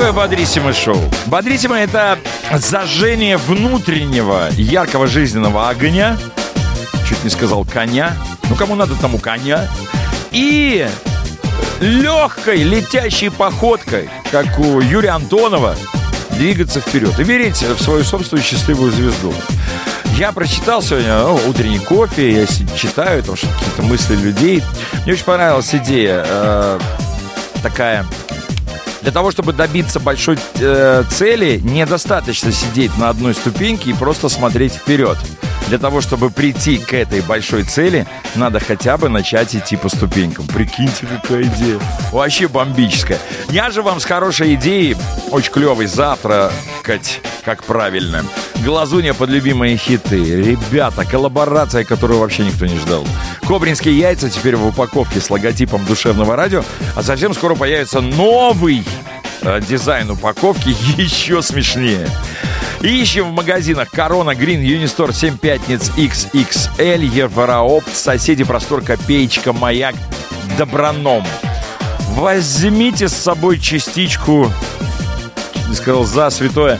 такое Бодриссимо шоу? Бодриссимо — это зажжение внутреннего яркого жизненного огня. Чуть не сказал коня. Ну, кому надо, тому коня. И легкой летящей походкой, как у Юрия Антонова, двигаться вперед и верить в свою собственную счастливую звезду. Я прочитал сегодня утренний кофе, я читаю там какие-то мысли людей. Мне очень понравилась идея такая. Для того, чтобы добиться большой цели, недостаточно сидеть на одной ступеньке и просто смотреть вперед. Для того, чтобы прийти к этой большой цели, надо хотя бы начать идти по ступенькам. Прикиньте, какая идея. Вообще бомбическая. Я же вам с хорошей идеей, очень клевой, завтракать, как правильно. Глазунья под любимые хиты. Ребята, коллаборация, которую вообще никто не ждал. Кобринские яйца теперь в упаковке с логотипом душевного радио. А совсем скоро появится новый дизайн упаковки, еще смешнее. Ищем в магазинах Корона, Грин, Юнистор, 7 пятниц, XXL, Евроопт, Соседи, Простор, Копеечка, Маяк, Доброном. Возьмите с собой частичку, не сказал, за святое.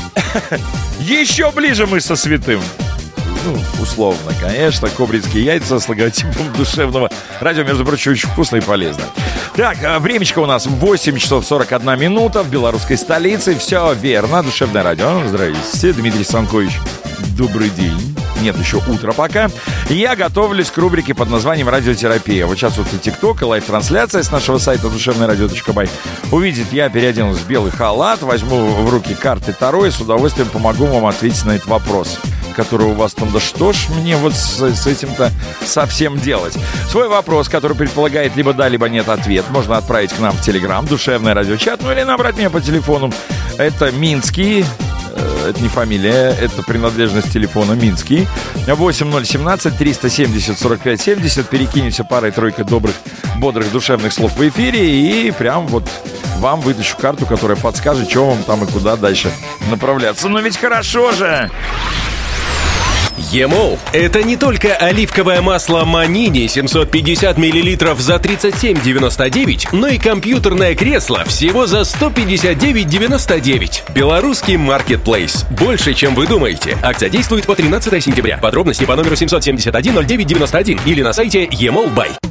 Еще ближе мы со святым. Ну, условно, конечно, кобринские яйца с логотипом душевного радио, между прочим, очень вкусно и полезно. Так, времечко у нас 8 часов 41 минута в белорусской столице. Все верно, душевное радио. Здравствуйте, Дмитрий Санкович. Добрый день. Нет, еще утро пока. Я готовлюсь к рубрике под названием «Радиотерапия». Вот сейчас вот и ТикТок, и лайв-трансляция с нашего сайта душевнорадио.бай. Увидит, я переоденусь в белый халат, возьму в руки карты Таро и с удовольствием помогу вам ответить на этот вопрос, который у вас там, да что ж мне вот с этим-то совсем делать. Свой вопрос, который предполагает либо да, либо нет ответ, можно отправить к нам в Телеграм, душевный радиочат, ну или набрать меня по телефону. Это Минский, это не фамилия, это принадлежность телефона Минский. 8017-370-45-70. Перекинемся парой-тройкой добрых, бодрых, душевных слов в эфире и прям вот вам вытащу карту, которая подскажет, что вам там и куда дальше направляться. Ну ведь хорошо же! ЕМОЛ – это не только оливковое масло Манини 750 мл за 37,99, но и компьютерное кресло всего за 159,99. Белорусский маркетплейс. Больше, чем вы думаете. Акция действует по 13 сентября. Подробности по номеру 771 09 91 или на сайте EMOL.by.